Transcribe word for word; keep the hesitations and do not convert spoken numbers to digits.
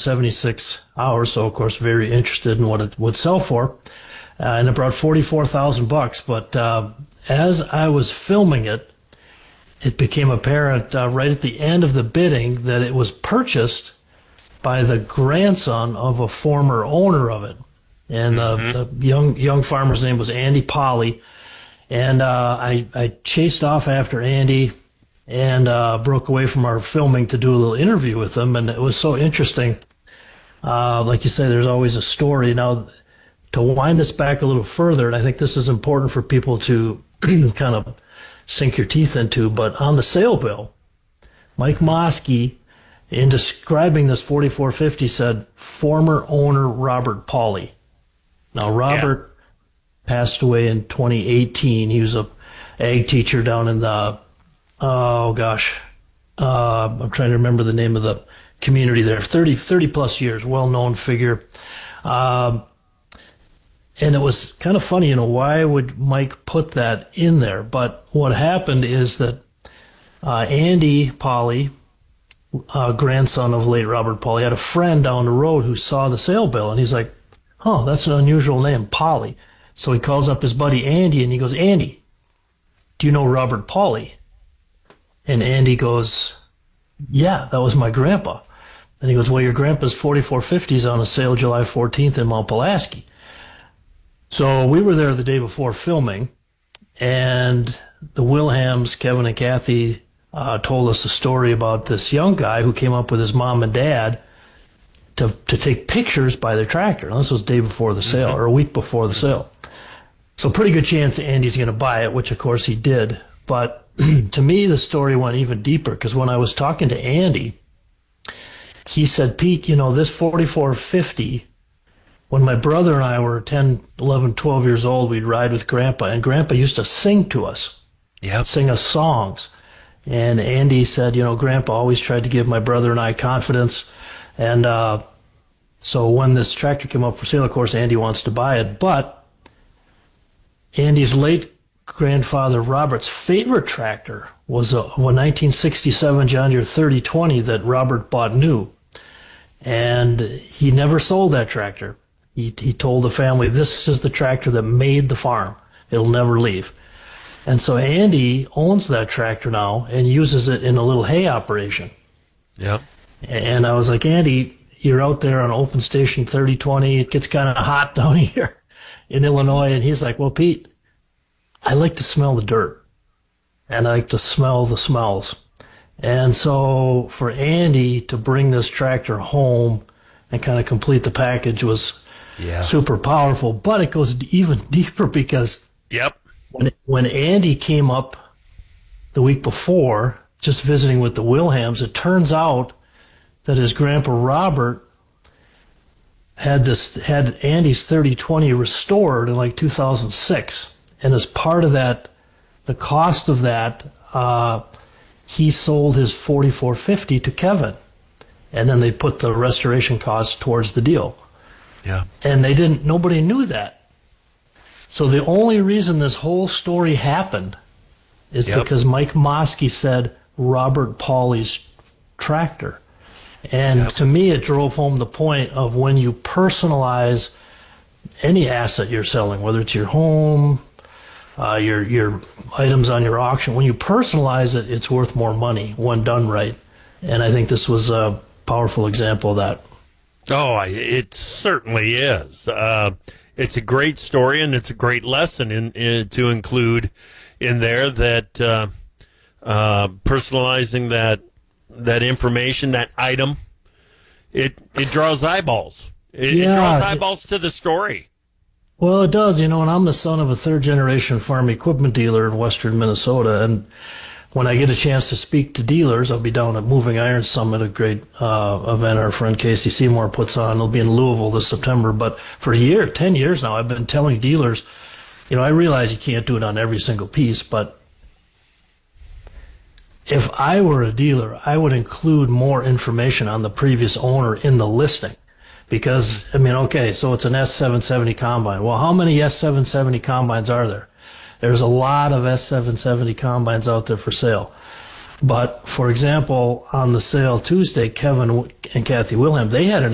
seventy-six hours, so of course very interested in what it would sell for. Uh, and it brought forty-four thousand bucks. But uh, as I was filming it, it became apparent uh, right at the end of the bidding that it was purchased by the grandson of a former owner of it. And uh, mm-hmm. the young young farmer's name was Andy Polly. And uh, I, I chased off after Andy and uh, broke away from our filming to do a little interview with him. And it was so interesting. Uh, like you say, there's always a story. Now, to wind this back a little further, and I think this is important for people to kind of sink your teeth into, but on the sale bill, Mike Moskey, in describing this forty-four fifty, said, former owner Robert Pauley. Now, Robert yeah. passed away in twenty eighteen. He was a ag teacher down in the, oh gosh, uh, I'm trying to remember the name of the community there, thirty, thirty plus years, well-known figure. Um, and it was kind of funny, you know, why would Mike put that in there? But what happened is that uh, Andy Polly, uh, grandson of late Robert Polly, had a friend down the road who saw the sale bill, and he's like, oh, that's an unusual name, Polly. So he calls up his buddy Andy, and he goes, Andy, do you know Robert Polly? And Andy goes, yeah, that was my grandpa. And he goes, well, your grandpa's forty-four fifty is on a sale July fourteenth in Mount Pulaski. So we were there the day before filming, and the Wilhelms, Kevin and Kathy, uh, told us a story about this young guy who came up with his mom and dad to to take pictures by their tractor. And this was the day before the sale, mm-hmm. or a week before the sale. So pretty good chance Andy's going to buy it, which of course he did. But to me, the story went even deeper, because when I was talking to Andy, he said, Pete, you know, this forty-four fifty, when my brother and I were ten, eleven, twelve years old, we'd ride with Grandpa, and Grandpa used to sing to us, yep. sing us songs. And Andy said, you know, Grandpa always tried to give my brother and I confidence. And uh, so when this tractor came up for sale, of course, Andy wants to buy it. But Andy's late grandfather Robert's favorite tractor was a, a nineteen sixty-seven John Deere thirty twenty that Robert bought new. And he never sold that tractor. He, he told the family, this is the tractor that made the farm. It'll never leave. And so Andy owns that tractor now and uses it in a little hay operation. Yeah. And I was like, Andy, you're out there on open station thirty twenty. It gets kind of hot down here in Illinois. And he's like, well, Pete, I like to smell the dirt, and I like to smell the smells. And so for Andy to bring this tractor home and kind of complete the package was yeah. super powerful. But it goes even deeper, because yep. when, when Andy came up the week before, just visiting with the Wilhelms, it turns out that his grandpa Robert had this had Andy's thirty twenty restored in like two thousand six. And as part of that, the cost of that, uh, he sold his forty-four fifty to Kevin. And then they put the restoration costs towards the deal. Yeah. And they didn't, nobody knew that. So the only reason this whole story happened is yep. because Mike Moskey said Robert Pauley's tractor. And yep. to me, it drove home the point of when you personalize any asset you're selling, whether it's your home, uh, your your items on your auction, when you personalize it, it's worth more money when done right. And I think this was a powerful example of that. Oh, it certainly is. Uh, it's a great story, and it's a great lesson in, in to include in there that uh, uh, personalizing that that information, that item, it it draws eyeballs. It, yeah, it draws eyeballs to the story. Well, it does, you know, and I'm the son of a third-generation farm equipment dealer in western Minnesota, and when I get a chance to speak to dealers, I'll be down at Moving Iron Summit, a great uh, event our friend Casey Seymour puts on. It'll be in Louisville this September, but for a year, ten years now, I've been telling dealers, you know, I realize you can't do it on every single piece, but if I were a dealer, I would include more information on the previous owner in the listing. Because, I mean, okay, so it's an S seven seventy combine. Well, how many S seven seventy combines are there? There's a lot of S seven seventy combines out there for sale. But, for example, on the sale Tuesday, Kevin and Kathy Wilhelm, they had an